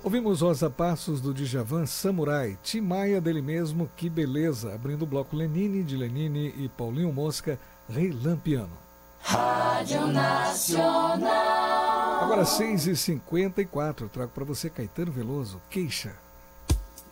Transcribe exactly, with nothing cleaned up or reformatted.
Ouvimos Rosa Passos do Djavan, Samurai, Tim Maia dele mesmo, Que Beleza, abrindo o bloco Lenine de Lenine e Paulinho Mosca, Rei Lampiano. Rádio Nacional. Agora seis e cinquenta e quatro, trago para você Caetano Veloso, Queixa.